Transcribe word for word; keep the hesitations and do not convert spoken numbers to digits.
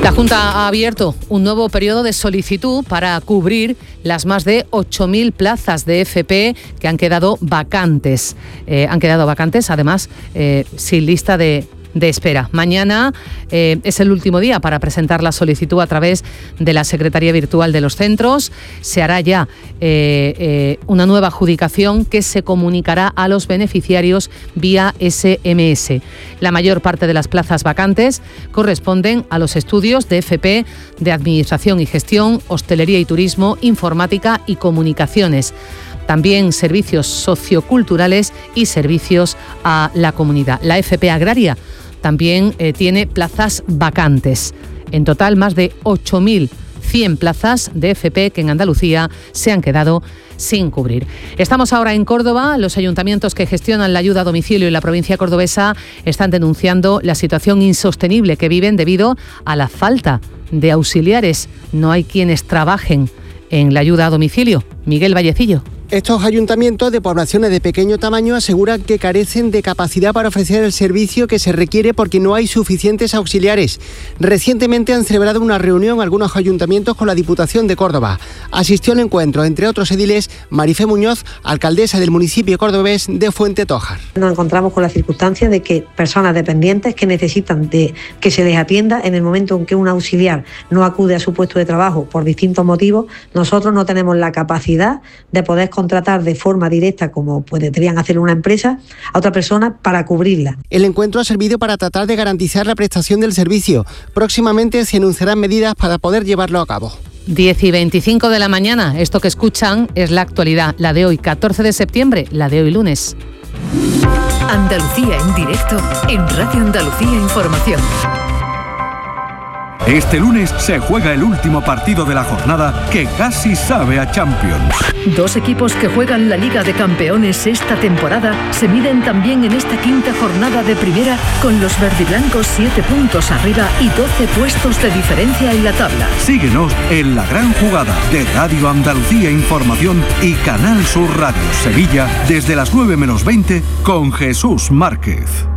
La Junta ha abierto un nuevo periodo de solicitud para cubrir las más de ocho mil plazas de F P que han quedado vacantes. Eh, han quedado vacantes, además, eh, sin lista de... de espera. Mañana eh, es el último día para presentar la solicitud a través de la Secretaría Virtual de los centros. Se hará ya eh, eh, una nueva adjudicación que se comunicará a los beneficiarios vía S M S. La mayor parte de las plazas vacantes corresponden a los estudios de F P de Administración y Gestión, Hostelería y Turismo, Informática y Comunicaciones. También servicios socioculturales y servicios a la comunidad. La F P Agraria también eh, tiene plazas vacantes. En total, más de ocho mil cien plazas de F P que en Andalucía se han quedado sin cubrir. Estamos ahora en Córdoba. Los ayuntamientos que gestionan la ayuda a domicilio en la provincia cordobesa están denunciando la situación insostenible que viven debido a la falta de auxiliares. No hay quienes trabajen en la ayuda a domicilio. Miguel Vallecillo. Estos ayuntamientos de poblaciones de pequeño tamaño aseguran que carecen de capacidad para ofrecer el servicio que se requiere porque no hay suficientes auxiliares. Recientemente han celebrado una reunión algunos ayuntamientos con la Diputación de Córdoba. Asistió al encuentro, entre otros ediles, Marifé Muñoz, alcaldesa del municipio cordobés de Fuente Tójar. Nos encontramos con la circunstancia de que personas dependientes que necesitan de que se les atienda en el momento en que un auxiliar no acude a su puesto de trabajo por distintos motivos, nosotros no tenemos la capacidad de poder contratar de forma directa, como podrían hacer una empresa, a otra persona para cubrirla. El encuentro ha servido para tratar de garantizar la prestación del servicio. Próximamente se anunciarán medidas para poder llevarlo a cabo. diez y veinticinco de la mañana. Esto que escuchan es la actualidad, la de hoy, catorce de septiembre, la de hoy lunes. Andalucía en directo en Radio Andalucía Información. Este lunes se juega el último partido de la jornada que casi sabe a Champions. Dos equipos que juegan la Liga de Campeones esta temporada se miden también en esta quinta jornada de primera con los verdiblancos siete puntos arriba y doce puestos de diferencia en la tabla. Síguenos en La Gran Jugada de Radio Andalucía Información y Canal Sur Radio Sevilla desde las nueve menos veinte con Jesús Márquez.